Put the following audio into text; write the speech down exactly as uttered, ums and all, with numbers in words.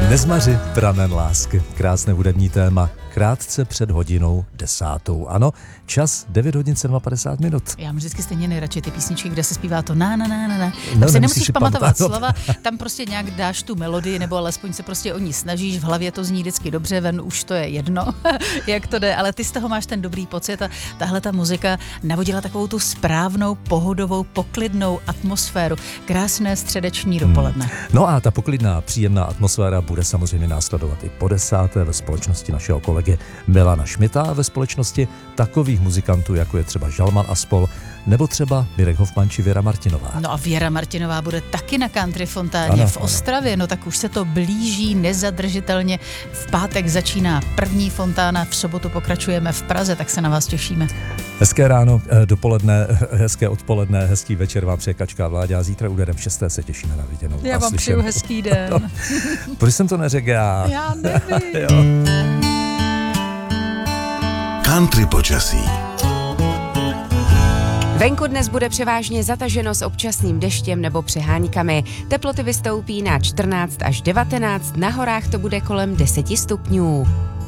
Nezmaři pramen lásky. Krásné hudební téma. Krátce před hodinou desátou. Ano, čas devět hodin padesát minut. Já mám vždycky stejně nejradši ty písničky, kde se zpívá to na na na na na. No, Tam si nemusíš pamatovat pamatovat. slova, tam prostě nějak dáš tu melodii, nebo alespoň se prostě o ní snažíš, v hlavě to zní vždycky dobře, ven už to je jedno, jak to jde, ale ty z toho máš ten dobrý pocit a tahle ta muzika navodila takovou tu správnou, pohodovou, poklidnou atmosféru. Krásné středeční dopoledne. Hmm. No a ta poklidná, příjemná atmosféra bude samozřejmě následovat i po desáté ve společnosti našeho kolegy Milana Šmita a ve společnosti takových muzikantů, jako je třeba Žalman a spol, nebo třeba Mirek Hofman či Věra Martinová. No a Věra Martinová bude taky na Country Fontáně ano, v Ostravě, ano. No tak už se to blíží nezadržitelně. V pátek začíná první fontána, v sobotu pokračujeme v Praze, tak se na vás těšíme. Hezké ráno, dopoledne, hezké odpoledne, hezký večer vám přeje Kačka Vláďa a zítra úderem šesté se těšíme na viděnou. Já vám přeju hezký den. No, proč jsem to neřekl já? Já nevím. Jo. Country počasí. Venku dnes bude převážně zataženo s občasným deštěm nebo přeháňkami. Teploty vystoupí na čtrnáct až devatenáct, na horách to bude kolem deset stupňů.